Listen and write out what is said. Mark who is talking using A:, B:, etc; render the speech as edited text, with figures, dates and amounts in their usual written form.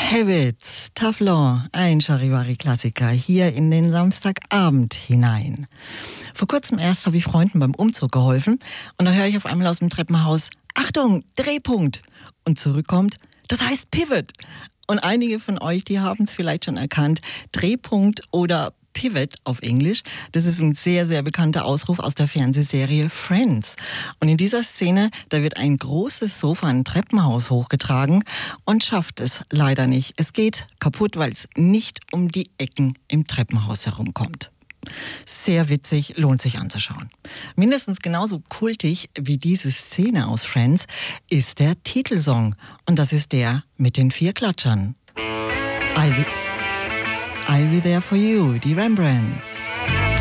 A: Habits, Taflon, ein Charivari-Klassiker hier in den Samstagabend hinein. Vor kurzem erst habe ich Freunden beim Umzug geholfen und da höre ich auf einmal aus dem Treppenhaus: Achtung, Drehpunkt! Und zurückkommt: das heißt Pivot. Und einige von euch, die haben es vielleicht schon erkannt: Drehpunkt oder Pivot auf Englisch. Das ist ein sehr, sehr bekannter Ausruf aus der Fernsehserie Friends. Und in dieser Szene, da wird ein großes Sofa ein Treppenhaus hochgetragen und schafft es leider nicht. Es geht kaputt, weil es nicht um die Ecken im Treppenhaus herumkommt. Sehr witzig, lohnt sich anzuschauen. Mindestens genauso kultig wie diese Szene aus Friends ist der Titelsong. Und das ist der mit den 4 Klatschern. I'll be there for you, die Rembrandts.